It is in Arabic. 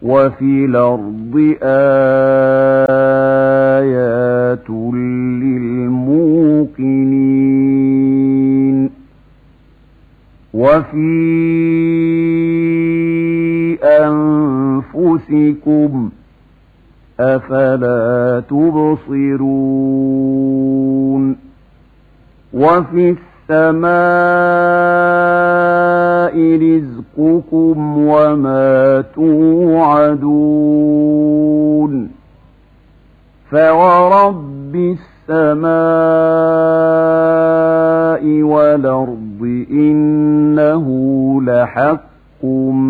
وفي الأرض آيات للموقنين وفي أنفسكم أفلا تبصرون وفي السماء رزقكم وما توعدون فورب السماء والأرض إنه لحق